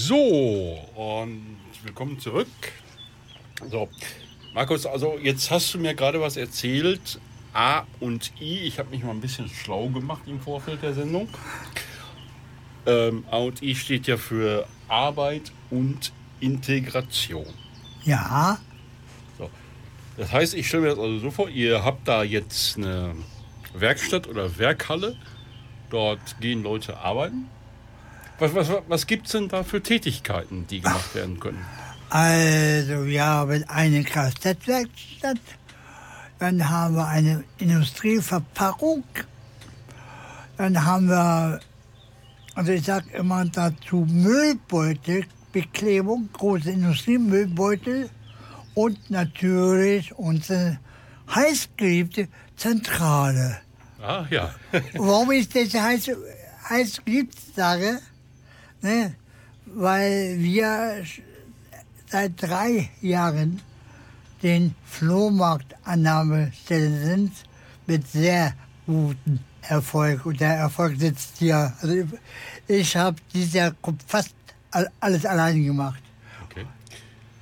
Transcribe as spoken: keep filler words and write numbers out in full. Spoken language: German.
So, und willkommen zurück. So, Markus, also jetzt hast du mir gerade was erzählt. A und I, ich habe mich mal ein bisschen schlau gemacht im Vorfeld der Sendung. Ähm, A und I steht ja für Arbeit und Integration. Ja. So. Das heißt, ich stelle mir das also so vor, ihr habt da jetzt eine Werkstatt oder Werkhalle. Dort gehen Leute arbeiten. Was, was, was gibt es denn da für Tätigkeiten, die gemacht werden können? Also wir haben eine Kfz-Werkstatt, dann haben wir eine Industrieverpackung, dann haben wir, also ich sage immer dazu Müllbeutelbeklebung, große Industriemüllbeutel und natürlich unsere heißgeliebte Zentrale. Ah, ja. Warum ich das heiß, heiß geliebt sage? Ne? Weil wir seit drei Jahren den Flohmarktannahmestelle sind mit sehr gutem Erfolg. Und der Erfolg sitzt hier. Also ich habe dieses Jahr fast alles alleine gemacht.